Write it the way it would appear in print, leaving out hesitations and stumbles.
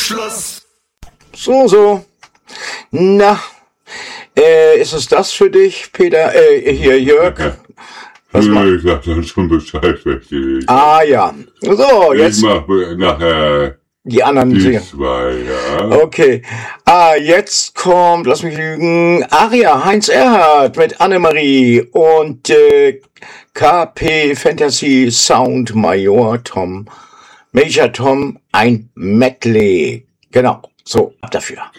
Schluss. So. Na, ist es das für dich, Peter? Hier, Jörg? Was Ich sag dann schon Bescheid, richtig. Ah, ja. So, Ich jetzt mach nachher die anderen die singen. 2, ja. Okay. Jetzt kommt, lass mich lügen, Aria, Heinz Erhardt mit Annemarie und KP Fantasy Sound Major Tom, ein Medley. Genau. So, ab dafür.